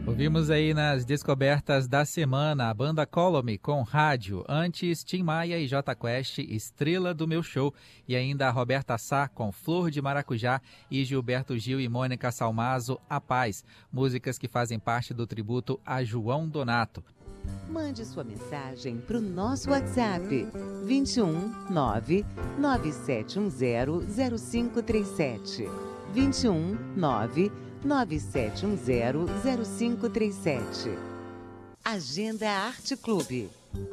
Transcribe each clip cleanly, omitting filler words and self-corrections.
Ouvimos aí nas descobertas da semana a banda Color Me com Rádio, antes Tim Maia e Jota Quest, Estrela do Meu Show, e ainda a Roberta Sá com Flor de Maracujá e Gilberto Gil e Mônica Salmazo, A Paz, músicas que fazem parte do tributo a João Donato. Mande sua mensagem para o nosso WhatsApp 21 9 9710 0537 21 9 9710 0537. Agenda Arte Clube.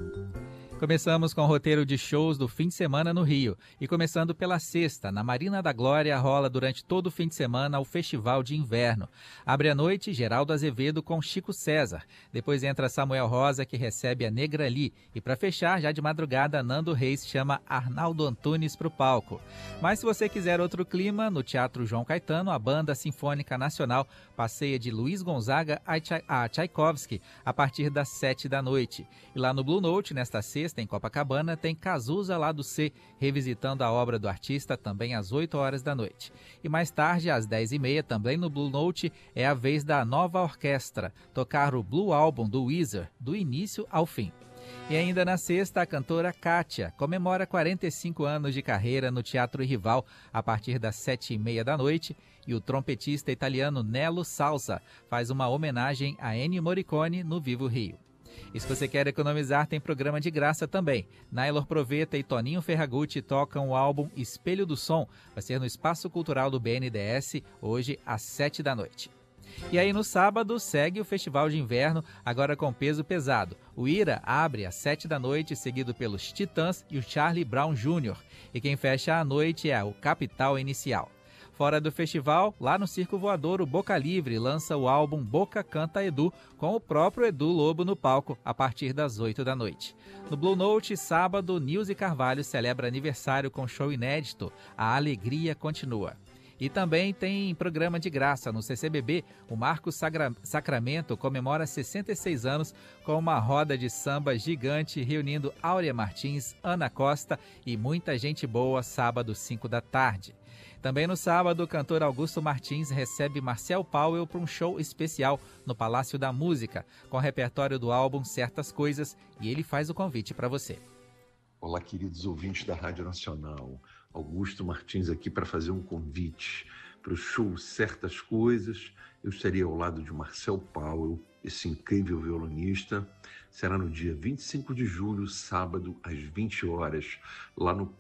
Começamos com o roteiro de shows do fim de semana no Rio. E começando pela sexta, na Marina da Glória, rola durante todo o fim de semana o Festival de Inverno. Abre a noite Geraldo Azevedo com Chico César. Depois entra Samuel Rosa, que recebe a Negra Lee. E para fechar, já de madrugada, Nando Reis chama Arnaldo Antunes para o palco. Mas se você quiser outro clima, no Teatro João Caetano, a Banda Sinfônica Nacional passeia de Luiz Gonzaga a Tchaikovsky a partir das 7 da noite. E lá no Blue Note, nesta sexta, em Copacabana, tem Cazuza Lado C, revisitando a obra do artista, também às 8 horas da noite. E mais tarde, às 10h30, também no Blue Note, é a vez da Nova Orquestra tocar o Blue Album do Weezer, do início ao fim. E ainda na sexta, a cantora Kátia comemora 45 anos de carreira no Teatro Rival a partir das 7h30 da noite, e o trompetista italiano Nello Salsa faz uma homenagem a Ennio Morricone no Vivo Rio. E se você quer economizar, tem programa de graça também. Naylor Proveta e Toninho Ferragutti tocam o álbum Espelho do Som. Vai ser no Espaço Cultural do BNDES, hoje às 7 da noite. E aí no sábado segue o Festival de Inverno, agora com peso pesado. O Ira abre às 7 da noite, seguido pelos Titãs e o Charlie Brown Jr. E quem fecha a noite é o Capital Inicial. Fora do festival, lá no Circo Voador, o Boca Livre lança o álbum Boca Canta Edu, com o próprio Edu Lobo no palco, a partir das 8 da noite. No Blue Note, sábado, Nilce Carvalho celebra aniversário com show inédito, A Alegria Continua. E também tem programa de graça no CCBB. O Marcos Sacramento comemora 66 anos com uma roda de samba gigante reunindo Áurea Martins, Ana Costa e muita gente boa, sábado, 5 da tarde. Também no sábado, o cantor Augusto Martins recebe Marcel Powell para um show especial no Palácio da Música, com repertório do álbum Certas Coisas, e ele faz o convite para você. Olá, queridos ouvintes da Rádio Nacional. Augusto Martins aqui para fazer um convite para o show Certas Coisas. Eu estarei ao lado de Marcel Powell, esse incrível violonista. Será no dia 25 de julho, sábado, às 20 horas, lá no